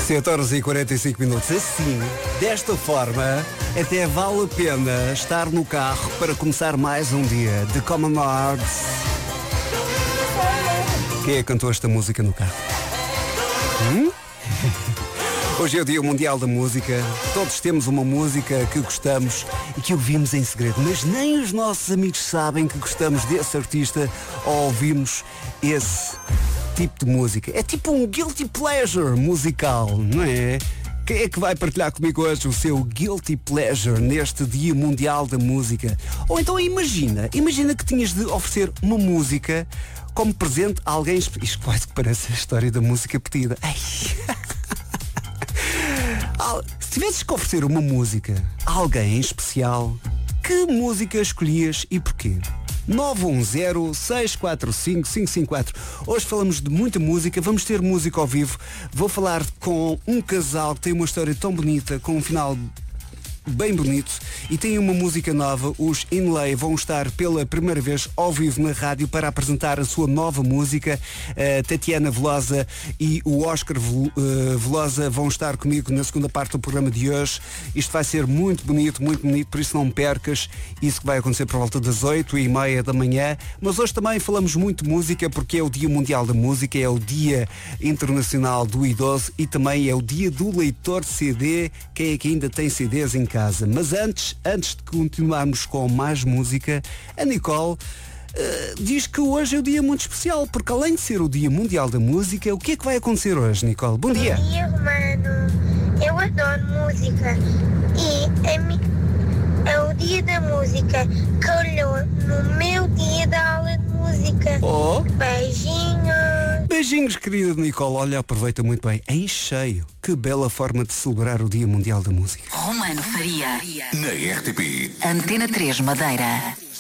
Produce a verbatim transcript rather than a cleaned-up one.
sete horas e quarenta e cinco minutos. Assim, desta forma, até vale a pena estar no carro para começar mais um dia de Common Arts. Quem é que cantou esta música no carro? Hum? Hoje é o Dia Mundial da Música. Todos temos uma música que gostamos e que ouvimos em segredo, mas nem os nossos amigos sabem que gostamos desse artista ou ouvimos esse tipo de música. É tipo um guilty pleasure musical, não é? Quem é que vai partilhar comigo hoje o seu guilty pleasure neste Dia Mundial da Música? Ou então imagina, imagina que tinhas de oferecer uma música como presente a alguém... Isto quase que parece a história da música pedida. Ai. Se tivesses que oferecer uma música a alguém em especial, que música escolhias e porquê? nove um zero, seis quatro cinco, cinco cinco quatro. Hoje falamos de muita música, vamos ter música ao vivo. Vou falar com um casal que tem uma história tão bonita, com um final bem bonito e tem uma música nova. Os Inlay vão estar pela primeira vez ao vivo na rádio para apresentar a sua nova música. A Tatiana Velosa e o Oscar Velosa vão estar comigo na segunda parte do programa de hoje. Isto vai ser muito bonito, muito bonito, por isso não percas. Isso que vai acontecer por volta das oito e meia da manhã. Mas hoje também falamos muito de música porque é o Dia Mundial da Música, é o Dia Internacional do Idoso e também é o Dia do Leitor de C D. Quem é que ainda tem C Ds em casa? Mas antes, antes de continuarmos com mais música, a Nicole uh, diz que hoje é um dia muito especial, porque além de ser o Dia Mundial da Música, o que é que vai acontecer hoje, Nicole? Bom dia. Bom dia, Romano. Eu adoro música e é, mi... é o dia da música calhou no meu dia da aula de música. Oh. Beijinhos. Beijinhos, querida Nicole. Olha, aproveita muito bem. Em cheio. Que bela forma de celebrar o Dia Mundial da Música. Romano Faria. Na R T P. Antena três Madeira.